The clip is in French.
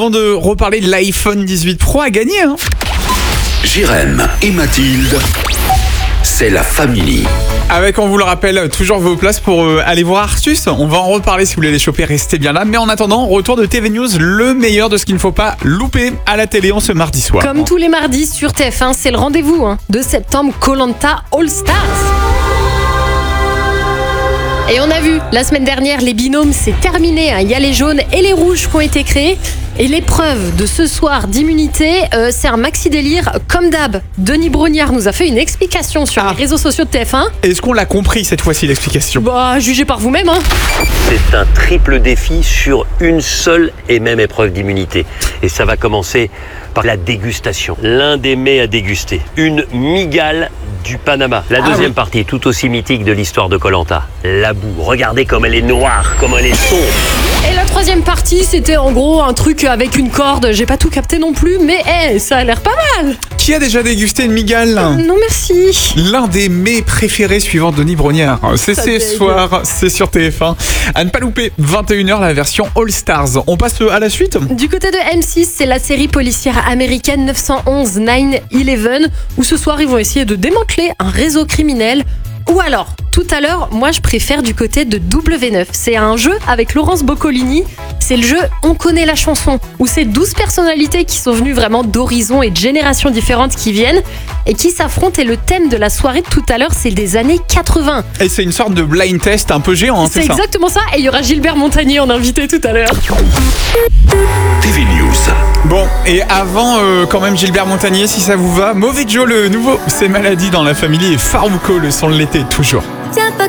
Avant de reparler de l'iPhone 18 Pro à gagner, Jérém et Mathilde, c'est la famille. Avec, on vous le rappelle, toujours vos places pour aller voir Artus. On va en reparler si vous voulez les choper, restez bien là. Mais en attendant, retour de TV News, le meilleur de ce qu'il ne faut pas louper à la télé en ce mardi soir. Comme tous les mardis sur TF1, c'est le rendez-vous de septembre, Koh-Lanta All Stars. Et on a vu, la semaine dernière, les binômes, c'est terminé. Il y a les jaunes et les rouges qui ont été créés. Et l'épreuve de ce soir d'immunité, c'est un maxi délire. Comme d'hab, Denis Brognard nous a fait une explication sur les réseaux sociaux de TF1. Est-ce qu'on l'a compris cette fois-ci, l'explication? Bah, jugez par vous-même. C'est un triple défi sur une seule et même épreuve d'immunité. Et ça va commencer par la dégustation. L'un des mets à déguster. Une migale du Panama. La deuxième partie est tout aussi mythique de l'histoire de Koh-Lanta. La boue. Regardez comme elle est noire, comme elle est sombre. Et la troisième partie, c'était en gros un truc avec une corde. J'ai pas tout capté non plus, mais ça a l'air pas mal. Qui a déjà dégusté une migale? Non merci. L'un des mets préférés suivant Denis Brognard. C'est ce soir, c'est sur TF1. À ne pas louper, 21h la version All Stars. On passe à la suite. Du côté de M6, c'est la série policière américaine 911 9/11 où ce soir ils vont essayer de démanteler un réseau criminel. Ou alors, tout à l'heure, moi je préfère du côté de W9. C'est un jeu avec Laurence Boccolini. C'est le jeu On connaît la chanson, où c'est 12 personnalités qui sont venues vraiment d'horizons et de générations différentes qui viennent et qui s'affrontent. Et le thème de la soirée de tout à l'heure, c'est des années 80. Et c'est une sorte de blind test un peu géant, c'est ça? Exactement ça. Et il y aura Gilbert Montagnier en invité tout à l'heure. TV News. Bon, et avant quand même Gilbert Montagnier, si ça vous va, Mauvais Joe le nouveau, c'est Maladie dans la famille et Farouko, le son de l'été toujours. Tiens pas